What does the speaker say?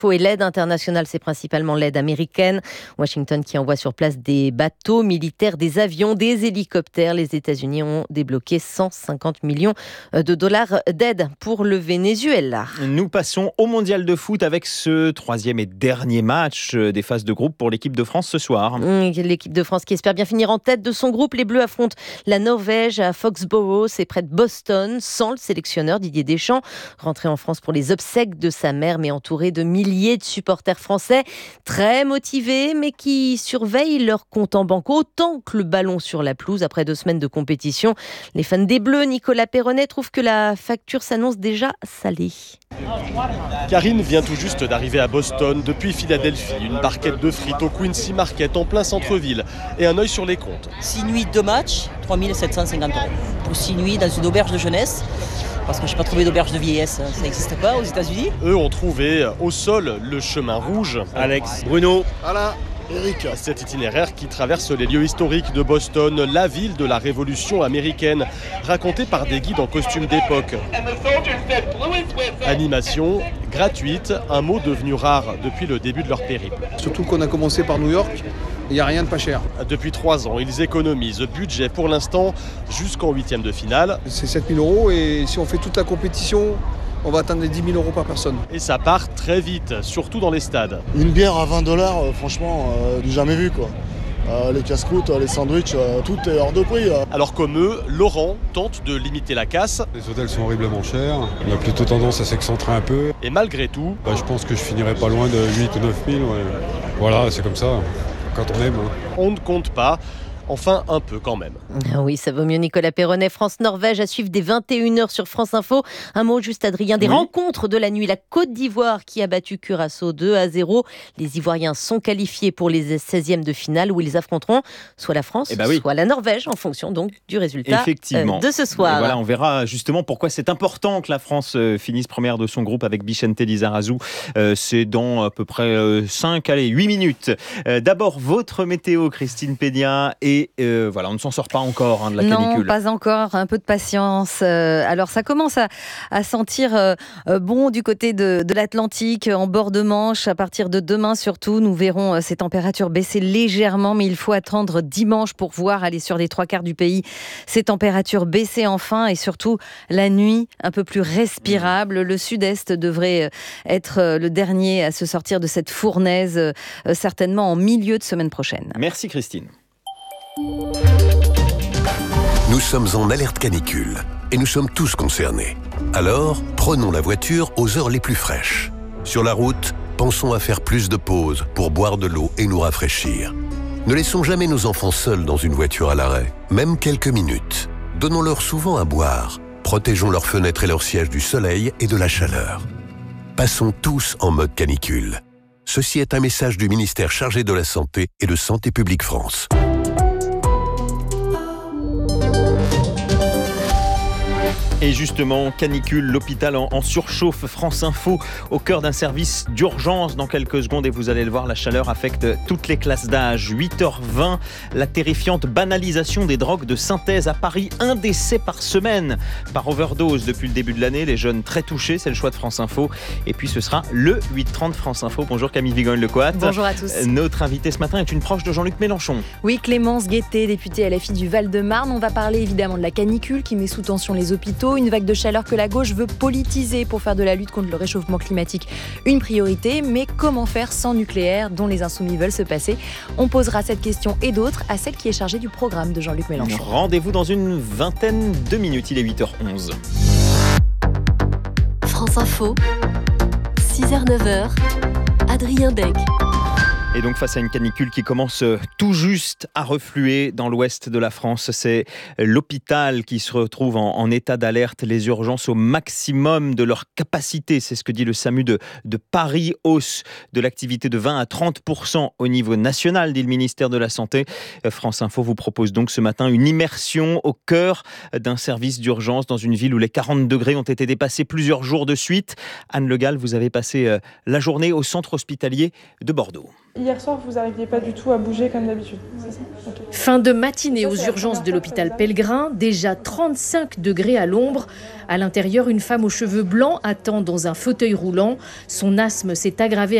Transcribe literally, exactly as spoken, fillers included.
Et l'aide internationale, c'est principalement l'aide américaine. Washington qui envoie sur place des bateaux militaires, des avions, des hélicoptères. Les États-Unis ont débloqué cent cinquante millions de dollars d'aide pour le Venezuela. Nous passons au mondial de foot avec ce troisième et dernier match des phases de groupe pour l'équipe de France ce soir. L'équipe de France qui espère bien finir en tête de son groupe. Les Bleus affrontent la Norvège à Foxborough, c'est près de Boston, sans le sélectionneur Didier Deschamps. Rentré en France pour les obsèques de sa mère, mais entouré de milliers de supporters français très motivés, mais qui surveillent leur compte en banque autant que le ballon sur la pelouse. Après deux semaines de compétition, les fans des Bleus, Nicolas Perronnet, trouvent que la facture s'annonce déjà salée. Karine vient tout juste d'arriver à Boston depuis Philadelphie. Une barquette de frites au Quincy Market en plein centre-ville et un œil sur les comptes. six nuits, deux matchs, trois mille sept cent cinquante euros. Pour six nuits dans une auberge de jeunesse. Parce que je n'ai pas trouvé d'auberge de vieillesse, ça n'existe pas aux États-Unis. Eux ont trouvé au sol le chemin rouge. Alex, Bruno, Alain, Eric. Cet itinéraire qui traverse les lieux historiques de Boston, la ville de la Révolution américaine, raconté par des guides en costume d'époque. Animation gratuite, un mot devenu rare depuis le début de leur périple. Surtout qu'on a commencé par New York. Il n'y a rien de pas cher. Depuis trois ans, ils économisent. Budget pour l'instant jusqu'en huitième de finale. C'est sept mille euros et si on fait toute la compétition, on va atteindre les dix mille euros par personne. Et ça part très vite, surtout dans les stades. Une bière à vingt dollars, euh, franchement, euh, du jamais vu quoi. Euh, les casse-croûtes, les sandwichs, euh, tout est hors de prix. Euh. Alors comme eux, Laurent tente de limiter la casse. Les hôtels sont horriblement chers. On a plutôt tendance à s'excentrer un peu. Et malgré tout... Bah, je pense que je finirai pas loin de huit ou neuf mille. Ouais. Voilà, c'est comme ça. Quand on aime. Hein. On ne compte pas. Enfin, un peu quand même. Oui, ça vaut mieux. Nicolas Perronnet, France-Norvège à suivre dès vingt et une heures sur France Info. Un mot juste, Adrien, des oui. rencontres de la nuit. La Côte d'Ivoire qui a battu Curaçao deux à zéro. Les Ivoiriens sont qualifiés pour les seizièmes de finale où ils affronteront soit la France, eh ben oui. soit la Norvège, en fonction donc du résultat Effectivement. de ce soir. Et voilà, on verra justement pourquoi c'est important que la France finisse première de son groupe avec Vicente Lizarazu. Euh, c'est dans à peu près cinq, allez, huit minutes. Euh, d'abord, votre météo, Christine Pédia, et Et euh, voilà, on ne s'en sort pas encore hein, de la canicule. Non, pas encore, un peu de patience. Euh, alors ça commence à, à sentir euh, bon du côté de, de l'Atlantique, en bord de Manche. À partir de demain surtout, nous verrons euh, ces températures baisser légèrement, mais il faut attendre dimanche pour voir aller sur les trois quarts du pays. Ces températures baisser enfin et surtout la nuit un peu plus respirable. Le sud-est devrait être le dernier à se sortir de cette fournaise, euh, certainement en milieu de semaine prochaine. Merci Christine. Nous sommes en alerte canicule et nous sommes tous concernés. Alors, prenons la voiture aux heures les plus fraîches. Sur la route, pensons à faire plus de pauses pour boire de l'eau et nous rafraîchir. Ne laissons jamais nos enfants seuls dans une voiture à l'arrêt, même quelques minutes. Donnons-leur souvent à boire. Protégeons leurs fenêtres et leurs sièges du soleil et de la chaleur. Passons tous en mode canicule. Ceci est un message du ministère chargé de la Santé et de Santé publique France. Et justement, canicule, l'hôpital en, en surchauffe. France Info au cœur d'un service d'urgence dans quelques secondes. Et vous allez le voir, la chaleur affecte toutes les classes d'âge. huit heures vingt, la terrifiante banalisation des drogues de synthèse à Paris. Un décès par semaine par overdose depuis le début de l'année. Les jeunes très touchés, c'est le choix de France Info. Et puis ce sera le huit trente France Info. Bonjour Camille Vigogne-Lecoat. Bonjour à tous. Notre invitée ce matin est une proche de Jean-Luc Mélenchon. Oui, Clémence Guettet, députée L F I du Val-de-Marne. On va parler évidemment de la canicule qui met sous tension les hôpitaux. Une vague de chaleur que la gauche veut politiser pour faire de la lutte contre le réchauffement climatique une priorité. Mais comment faire sans nucléaire dont les insoumis veulent se passer? On posera cette question et d'autres à celle qui est chargée du programme de Jean-Luc Mélenchon. Rendez-vous dans une vingtaine de minutes. Il est huit heures onze. France Info, six heures neuf heures, Adrien Deg. Et donc face à une canicule qui commence tout juste à refluer dans l'ouest de la France, c'est l'hôpital qui se retrouve en, en état d'alerte, les urgences au maximum de leur capacité. C'est ce que dit le SAMU de, de Paris, hausse de l'activité de vingt à trente pour cent au niveau national, dit le ministère de la Santé. France Info vous propose donc ce matin une immersion au cœur d'un service d'urgence dans une ville où les quarante degrés ont été dépassés plusieurs jours de suite. Anne Le Gall, vous avez passé la journée au centre hospitalier de Bordeaux. hier soir, vous n'arriviez pas du tout à bouger comme d'habitude. Okay. Fin de matinée aux urgences de l'hôpital Pellegrin, déjà trente-cinq degrés à l'ombre. À l'intérieur, une femme aux cheveux blancs attend dans un fauteuil roulant. Son asthme s'est aggravé